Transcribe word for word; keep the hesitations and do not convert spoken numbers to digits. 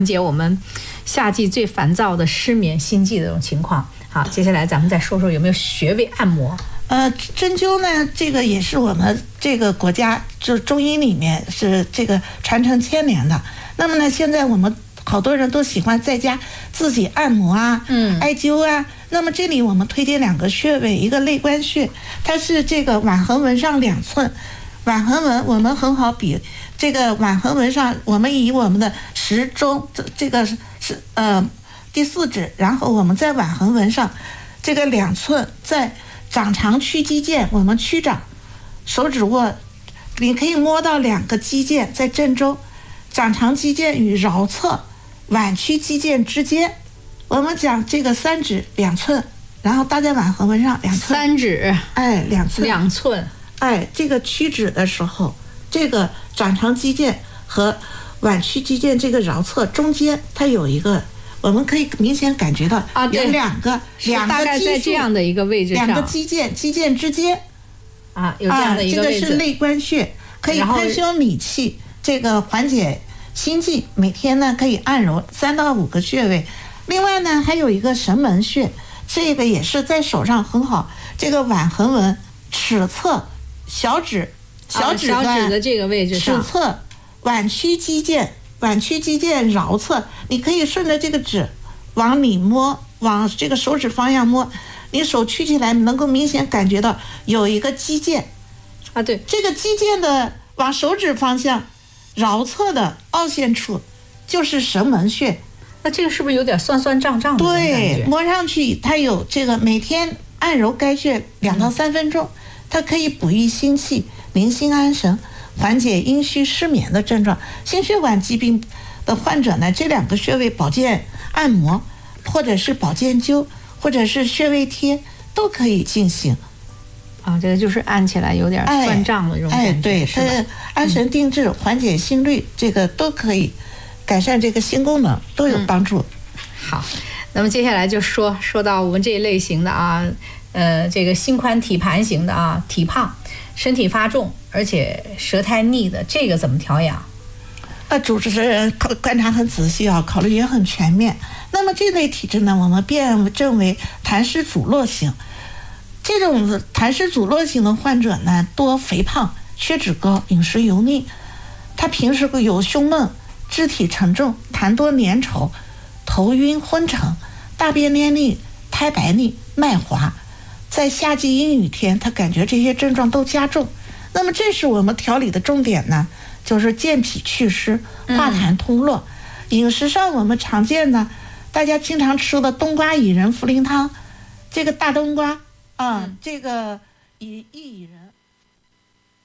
解我们夏季最烦躁的失眠、心悸的这种情况。好，接下来咱们再说说有没有穴位按摩。 呃，针灸呢，这个也是我们这个国家就中医里面是这个传承千年的。那么呢，现在我们好多人都喜欢在家自己按摩啊，嗯，艾灸啊。那么这里我们推荐两个穴位，一个内关穴，它是这个腕横纹上两寸。腕横纹我们很好比，这个腕横纹上，我们以我们的食中这个是呃第四指，然后我们在腕横纹上这个两寸，在掌长屈肌腱，我们屈掌，手指握，你可以摸到两个肌腱在正中，掌长肌腱与桡侧腕屈肌腱之间，我们讲这个三指两寸，然后搭在腕横纹上两寸， 三指， 哎，两寸， 两寸。 哎，这个屈指的时候，这个掌长肌腱和腕屈肌腱这个桡侧中间，它有一个，我们可以明显感觉到啊， 有两个两个大概在这样的一个位置上， 两个肌腱肌腱之间啊，有这样的一个位置。 啊、这个是内关穴，可以宽胸理气，这个缓解心悸。每天呢可以按揉三到五个穴位。另外呢，还有一个神门穴，这个也是在手上很好。这个腕横纹尺侧。小指，小指的、 啊、小指的这个位置上， 尺侧腕屈肌腱，腕屈肌腱桡侧，你可以顺着这个指往里摸，往这个手指方向摸，你手屈起来，能够明显感觉到有一个肌腱啊，对， 这个肌腱的往手指方向桡侧的凹陷处就是神门穴。 那这个是不是有点酸酸胀胀的感觉？ 对，摸上去它有这个，每天按揉该穴两到三分钟。嗯，它可以补益心气、宁心安神，缓解阴虚失眠的症状。心血管疾病的患者呢，这两个穴位保健按摩，或者是保健灸，或者是穴位贴，都可以进行。 啊，这个就是按起来有点酸胀的这种感觉。 哎，对，它安神定志、嗯、缓解心律，这个都可以改善这个心功能，都有帮助。 嗯、好，那么接下来就说说到我们这一类型的啊。呃，这个心宽体盘型的啊，体胖，身体发重，而且舌苔腻的，这个怎么调养？ 呃，主持人观察很仔细啊，考虑也很全面。那么这类体质呢，我们辨证为痰湿阻络型。这种痰湿阻络型的患者呢，多肥胖、血脂高、饮食油腻，他平时有胸闷、肢体沉重、痰多粘稠、头晕昏沉、大便黏腻、苔白腻、脉滑。在夏季阴雨天，他感觉这些症状都加重。那么这是我们调理的重点呢，就是健脾祛湿、化痰通络。嗯、饮食上我们常见的，大家经常吃的冬瓜薏仁茯苓汤，这个大冬瓜啊、嗯，这个薏薏苡仁。